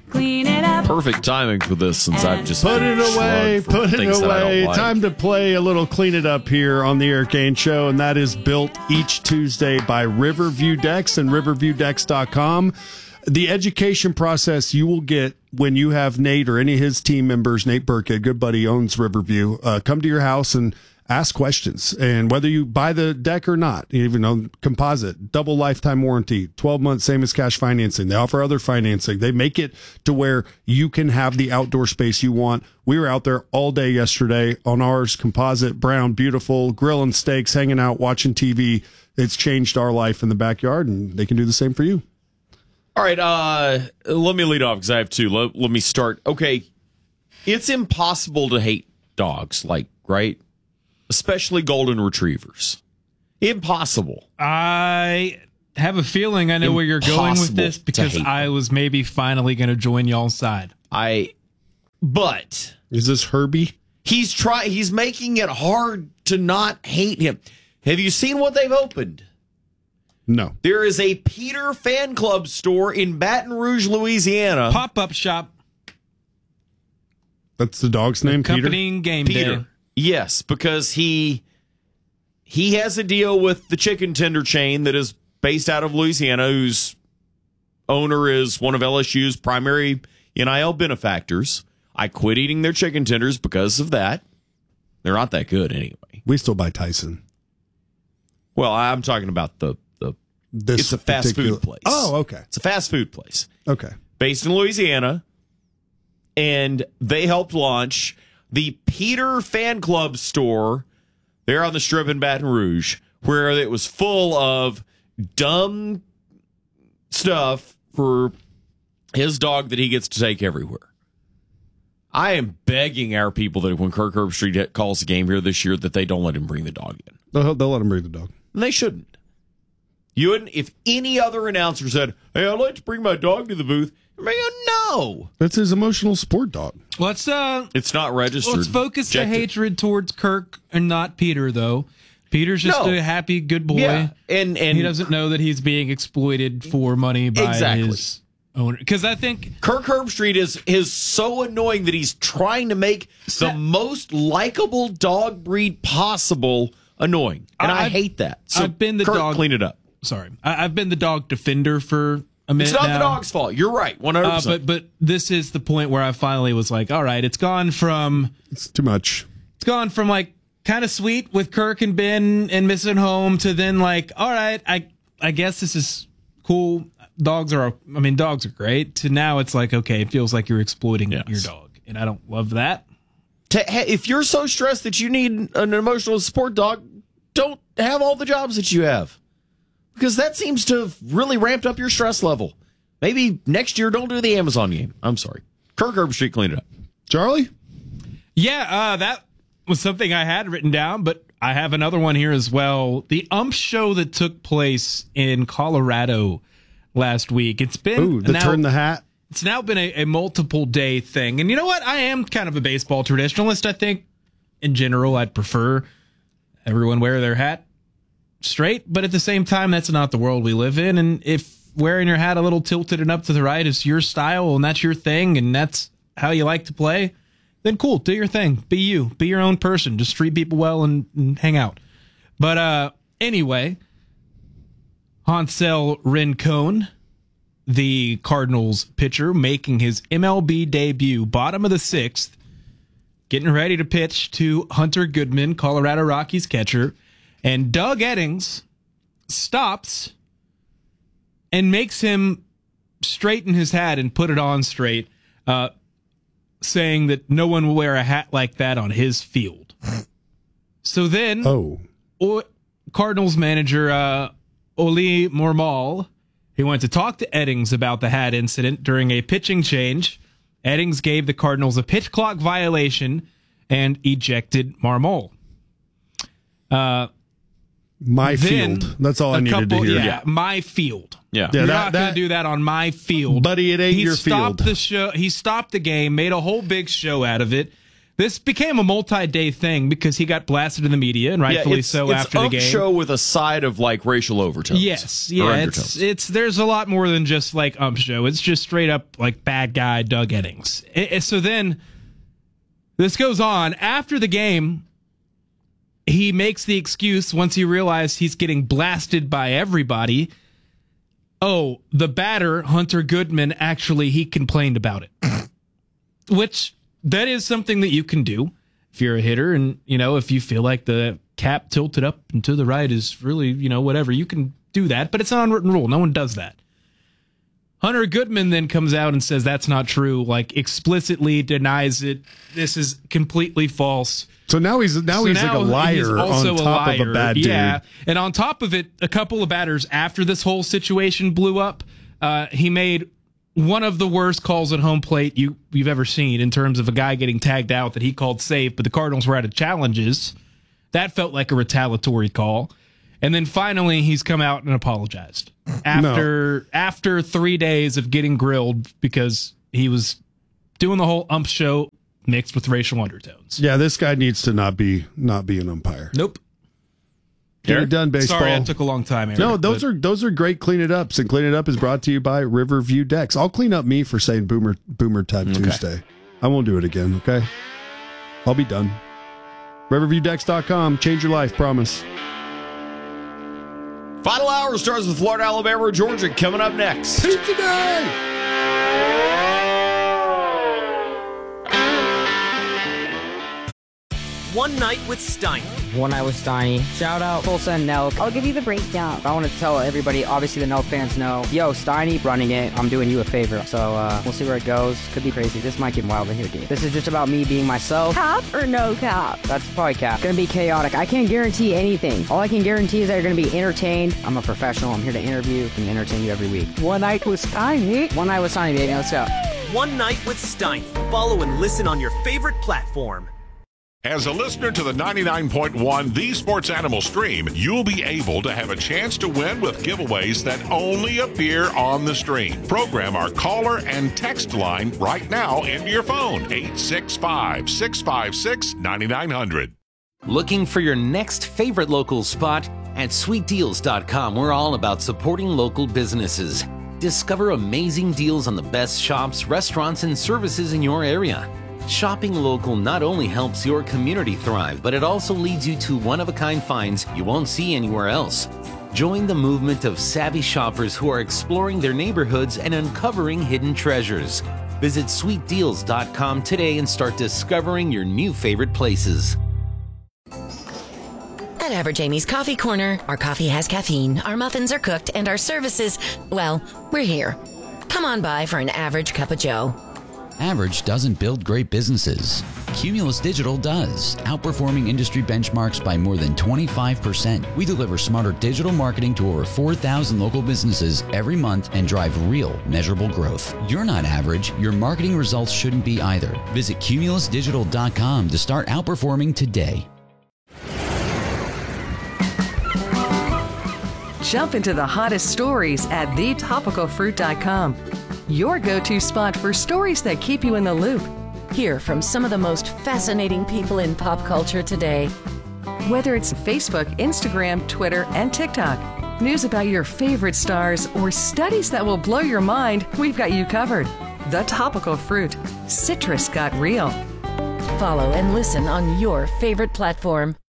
Clean it up. Perfect timing for this since I've just Put it away. Put it away. Like. Time to play a little Clean It Up here on the Eric Gaines Show, and that is built each Tuesday by Riverview Decks and riverviewdecks.com. The education process you will get when you have Nate or any of his team members, Nate Burke, a good buddy, owns Riverview, come to your house and ask questions. And whether you buy the deck or not, even on composite, double lifetime warranty, 12 months, same as cash financing. They offer other financing. They make it to where you can have the outdoor space you want. We were out there all day yesterday on ours, composite, brown, beautiful, grilling steaks, hanging out, watching TV. It's changed our life in the backyard, and they can do the same for you. All right, let me lead off because I have two. Let me start. Okay, it's impossible to hate dogs, right? Especially golden retrievers. Impossible. I have a feeling I know where you're going with this because I was maybe finally going to join y'all's side. But is this Herbie? He's making it hard to not hate him. Have you seen what they've opened? No. There is a Peter fan club store in Baton Rouge, Louisiana. Pop-up shop. That's the dog's name, accompanying Peter? Game Peter. Day. Yes, because he has a deal with the chicken tender chain that is based out of Louisiana, whose owner is one of LSU's primary NIL benefactors. I quit eating their chicken tenders because of that. They're not that good anyway. We still buy Tyson. Well, I'm talking about it's a fast food place. Oh, okay. It's a fast food place. Okay. Based in Louisiana, and they helped launch the Peter Fan Club store there on the Strip in Baton Rouge, where it was full of dumb stuff for his dog that he gets to take everywhere. I am begging our people that when Kirk Herbstreit calls the game here this year that they don't let him bring the dog in. They'll let him bring the dog. And they shouldn't. You wouldn't, if any other announcer said, "Hey, I'd like to bring my dog to the booth," no. That's his emotional support dog. Let's it's not registered. Let's focus the hatred towards Kirk and not Peter, though. Peter's just a happy, good boy. Yeah. And he doesn't know that he's being exploited for money by his owner. Because I think Kirk Herbstreit is so annoying that he's trying to make the most likable dog breed possible annoying. And I hate that. So I've been the Kirk, dog. clean it up. Sorry. I've been the dog defender for a minute. It's not now. the dog's fault. You're right. 100%. But this is the point where I finally was like, all right, it's gone from. It's too much. It's gone from like kind of sweet with Kirk and Ben and missing home to then like, all right, I guess this is cool. Dogs are great. To now it's like, okay, it feels like you're exploiting your dog. And I don't love that. If you're so stressed that you need an emotional support dog, don't have all the jobs that you have. Because that seems to have really ramped up your stress level. Maybe next year don't do the Amazon game. I'm sorry. Kirk Herbstreit, clean it up. Charlie? Yeah, that was something I had written down, but I have another one here as well. The ump show that took place in Colorado last week. It's been turn the hat. It's now been a multiple day thing. And you know what? I am kind of a baseball traditionalist. I think in general, I'd prefer everyone wear their hat straight. But at the same time, that's not the world we live in. And if wearing your hat a little tilted and up to the right is your style and that's your thing and that's how you like to play, then cool, do your thing. Be you. Be your own person. Just treat people well and hang out. But anyway, Hansel Rincon, the Cardinals pitcher, making his MLB debut, bottom of the sixth, getting ready to pitch to Hunter Goodman, Colorado Rockies catcher, and Doug Eddings stops and makes him straighten his hat and put it on straight, saying that no one will wear a hat like that on his field. So then, Cardinals manager Oli Mormal, he went to talk to Eddings about the hat incident during a pitching change. Eddings gave the Cardinals a pitch clock violation and ejected Marmol. My field. That's all I needed to hear. Yeah, my field. Yeah. You're not going to do that on my field. Buddy, it ain't your field. He stopped the show. He stopped the game, made a whole big show out of it. This became a multi-day thing because he got blasted in the media, and rightfully so after the game. It's a show with a side of like racial overtones. Yes, yeah, it's there's a lot more than just like show. It's just straight up like bad guy Doug Eddings. So then this goes on after the game. He makes the excuse once he realized he's getting blasted by everybody. Oh, the batter, Hunter Goodman, actually he complained about it, which. That is something that you can do if you're a hitter, and if you feel like the cap tilted up and to the right is really whatever, you can do that. But it's an unwritten rule. No one does that. Hunter Goodman then comes out and says that's not true, like explicitly denies it. This is completely false. So now he's like a liar on top of a bad dude. Yeah, and on top of it, a couple of batters after this whole situation blew up, he made one of the worst calls at home plate you've ever seen in terms of a guy getting tagged out that he called safe, but the Cardinals were out of challenges. That felt like a retaliatory call. And then finally, he's come out and apologized after 3 days of getting grilled because he was doing the whole show mixed with racial undertones. Yeah, this guy needs to not be an umpire. Nope. Get it done, baseball. Sorry, it took a long time, Eric. No, those are great clean it ups, and Clean It Up is brought to you by Riverview Decks. I'll clean up me for saying Boomer Time Tuesday. I won't do it again, okay? I'll be done. RiverviewDecks.com. Change your life, promise. Final hour starts with Florida, Alabama, or Georgia coming up next. Pizza Day! One Night with Steiny. One Night with Steiny. Shout out Tulsa and Nelk. I'll give you the breakdown. I want to tell everybody, obviously the Nelk fans know, yo, Steiny running it. I'm doing you a favor. So we'll see where it goes. Could be crazy. This might get wild in here, dude. This is just about me being myself. Cap or no cap? That's probably cap. Gonna be chaotic. I can't guarantee anything. All I can guarantee is that you're gonna be entertained. I'm a professional. I'm here to interview and entertain you every week. One Night with Steiny. One Night with Steiny, baby. Let's go. One Night with Steiny. Follow and listen on your favorite platform. As a listener to the 99.1 The Sports Animal stream, you'll be able to have a chance to win with giveaways that only appear on the stream. Program our caller and text line right now into your phone, 865-656-9900. Looking for your next favorite local spot? At sweetdeals.com, we're all about supporting local businesses. Discover amazing deals on the best shops, restaurants, and services in your area. Shopping local not only helps your community thrive, but it also leads you to one-of-a-kind finds you won't see anywhere else. Join the movement of savvy shoppers who are exploring their neighborhoods and uncovering hidden treasures. Visit sweetdeals.com today and start discovering your new favorite places. At Average Amy's Coffee Corner, our coffee has caffeine, our muffins are cooked, and our services, well, we're here. Come on by for an average cup of joe. Average doesn't build great businesses. Cumulus Digital does, outperforming industry benchmarks by more than 25%. We deliver smarter digital marketing to over 4,000 local businesses every month and drive real, measurable growth. You're not average. Your marketing results shouldn't be either. Visit cumulusdigital.com to start outperforming today. Jump into the hottest stories at thetopicalfruit.com. Your go-to spot for stories that keep you in the loop. Hear from some of the most fascinating people in pop culture today. Whether it's Facebook, Instagram, Twitter, and TikTok, news about your favorite stars, or studies that will blow your mind, we've got you covered. The Topical Fruit. Citrus got real. Follow and listen on your favorite platform.